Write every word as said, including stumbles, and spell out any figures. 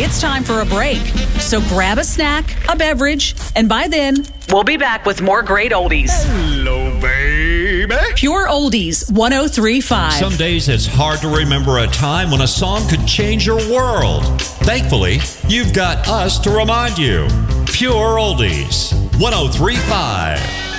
it's time for a break. So grab a snack, a beverage, and by then, we'll be back with more great oldies. Hello, baby. Pure Oldies one oh three point five. Some days it's hard to remember a time when a song could change your world. Thankfully, you've got us to remind you. Pure Oldies one oh three point five.